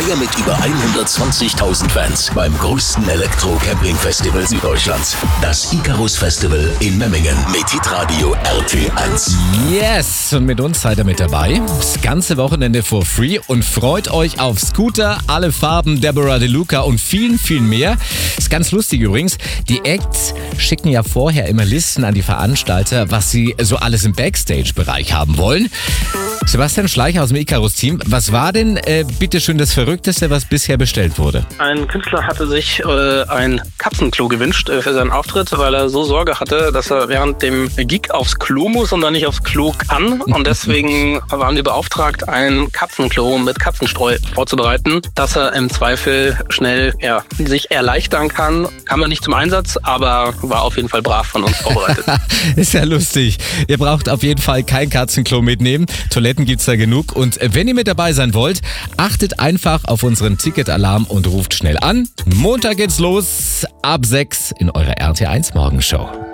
Feier mit über 120.000 Fans beim größten Elektro-Camping-Festival Süddeutschlands. Das Icarus Festival in Memmingen mit Hitradio RT1. Yes, und mit uns seid ihr mit dabei. Das ganze Wochenende for free und freut euch auf Scooter, alle Farben, Deborah DeLuca und viel, viel mehr. Ist ganz lustig übrigens. Die Acts schicken ja vorher immer Listen an die Veranstalter, was sie so alles im Backstage-Bereich haben wollen. Sebastian Schleicher aus dem Icarus-Team, was war denn bitteschön das Verrückteste, was bisher bestellt wurde? Ein Künstler hatte sich ein Katzenklo gewünscht für seinen Auftritt, weil er so Sorge hatte, dass er während dem Gig aufs Klo muss und dann nicht aufs Klo kann. Und deswegen waren wir beauftragt, ein Katzenklo mit Katzenstreu vorzubereiten, dass er im Zweifel schnell sich erleichtern kann. Kam er nicht zum Einsatz, aber war auf jeden Fall brav von uns vorbereitet. Ist ja lustig. Ihr braucht auf jeden Fall kein Katzenklo mitnehmen. Toiletten gibt's da genug. Und wenn ihr mit dabei sein wollt, achtet einfach auf unseren Ticketalarm und ruft schnell an. Montag geht's los ab 6 in eurer RT1 Morgenshow.